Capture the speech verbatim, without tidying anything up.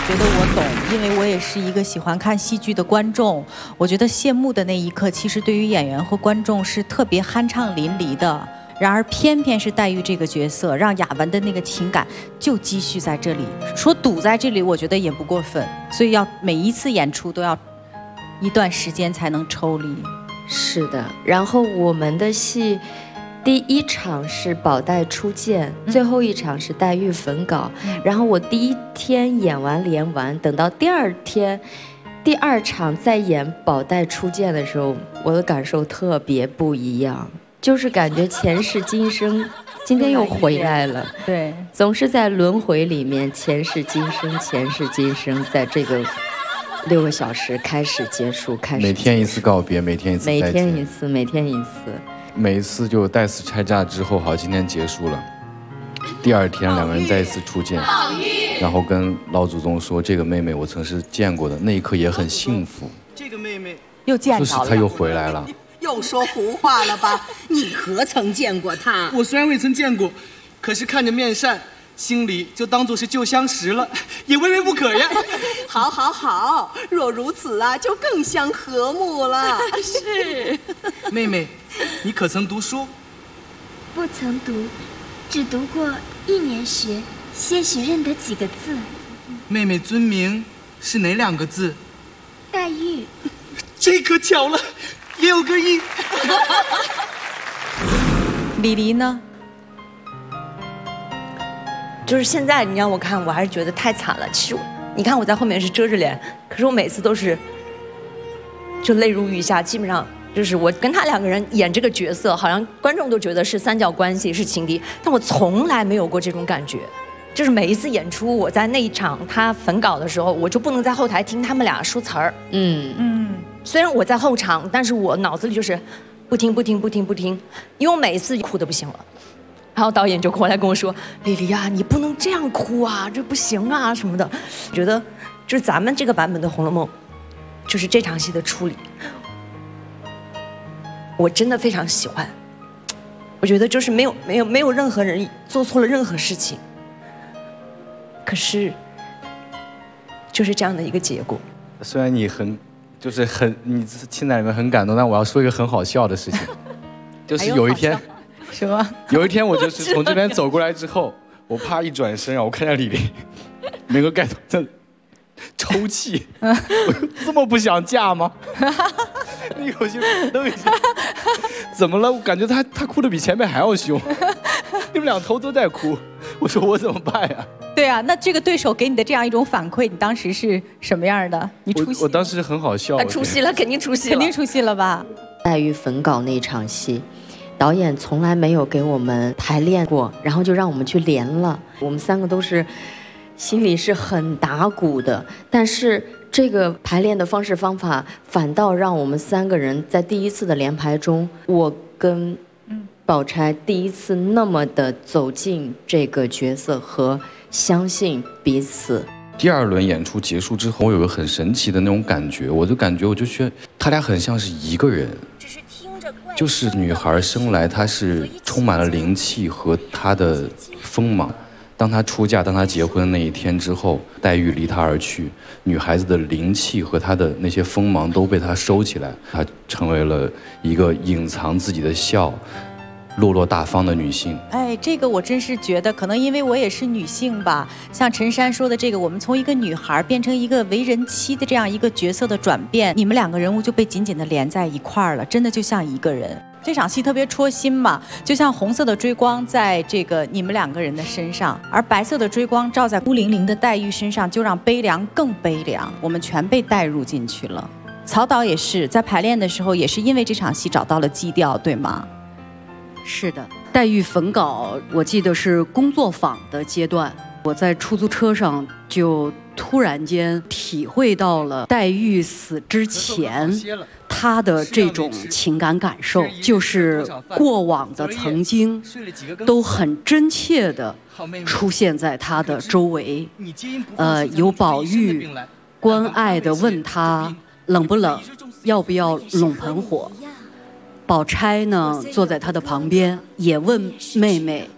觉得我懂，因为我也是一个喜欢看戏剧的观众。我觉得谢幕的那一刻，其实对于演员和观众是特别酣畅淋漓的。然而偏偏是黛玉这个角色，让雅文的那个情感就积蓄在这里。说堵在这里，我觉得也不过分。所以要每一次演出都要一段时间才能抽离。 是的，然后我们的戏。第一场是宝黛初见，最后一场是黛玉焚稿。嗯、然后我第一天演完连完，等到第二天，第二场再演宝黛初见的时候，我的感受特别不一样，就是感觉前世今生，今天又回来了。 对， 总是在轮回里面，前世今生，前世今生，在这个六个小时开始结束，开始每天一次告别，每天一次再见， 每天一次，每天一次。 每一次就带死拆架之后，好，今天结束了。第二天两个人再一次初见，然后跟老祖宗说：“这个妹妹我曾是见过的。”那一刻也很幸福。 这个妹妹又见到了， 就是她又回来了。 又说胡话了吧？你何曾见过她？ 我虽然未曾见过，可是看着面善，心里就当作是旧相识了，也未为不可呀。 好，好，好，若如此啊，就更相和睦了。 是， 妹妹。你可曾读书？ 不曾读，只读过一年学，些许认得几个字。 妹妹尊名是哪两个字？ 黛玉。 这可巧了，也有个意。 李黎呢？ 就是现在你让我看，我还是觉得太惨了。其实你看我在后面是遮着脸，可是我每次都是就泪如雨下，基本上。就是我跟他两个人演这个角色，好像观众都觉得是三角关系，是情敌，但我从来没有过这种感觉。就是每一次演出，我在那一场他焚稿的时候，我就不能在后台听他们俩说词儿。嗯嗯。虽然我在后场，但是我脑子里就是不听不听不听不听，因为我每一次哭得不行了。然后导演就过来跟我说：“李黎啊，你不能这样哭啊，这不行啊什么的。”觉得就是咱们这个版本的《红楼梦》，就是这场戏的处理。我真的非常喜欢，我觉得就是没有没有没有任何人做错了任何事情，可是就是这样的一个结果。 虽然你很，就是很你现在里面很感动，但我要说一个很好笑的事情，就是有一天， 什么？ 有一天我就是从这边走过来之后，我啪一转身啊，我看见李黎每个盖头在抽泣，我这么不想嫁吗？你有些愣一下，怎么了？我感觉他他哭得比前面还要凶，你们两头都在哭。我说我怎么办呀？ 对啊，那这个对手给你的这样一种反馈，你当时是什么样的？你出戏？ 我, 我当时很好笑。 他出戏了，肯定出戏了， 肯定出戏了吧？ 黛玉焚稿那场戏，导演从来没有给我们排练过，然后就让我们去连了。我们三个都是心里是很打鼓的，但是这个排练的方式方法反倒让我们三个人在第一次的连排中，我跟宝钗第一次那么的走进这个角色和相信彼此。 第二轮演出结束之后，我有个很神奇的那种感觉，我就感觉我就觉得他俩很像是一个人，就是女孩生来她是充满了灵气和她的锋芒。当她出嫁，当她结婚的那一天之后，黛玉离她而去，女孩子的灵气和她的那些锋芒都被她收起来，她成为了一个隐藏自己的笑、落落大方的女性。 哎，这个我真是觉得，可能因为我也是女性吧，像陈珊说的这个，我们从一个女孩变成一个为人妻的这样一个角色的转变，你们两个人物就被紧紧的连在一块儿了，真的就像一个人。这场戏特别戳心嘛，就像红色的追光在这个你们两个人的身上，而白色的追光照在孤零零的黛玉身上，就让悲凉更悲凉，我们全被带入进去了。曹导也是在排练的时候，也是因为这场戏找到了基调，对吗？ 是的，黛玉焚稿，我记得是工作坊的阶段，我在出租车上就突然间体会到了黛玉死之前她的这种情感感受，就是过往的曾经都很真切的出现在她的周围。呃，有宝玉关爱的问她冷不冷，要不要拢盆火。宝钗呢，坐在她的旁边，也问妹妹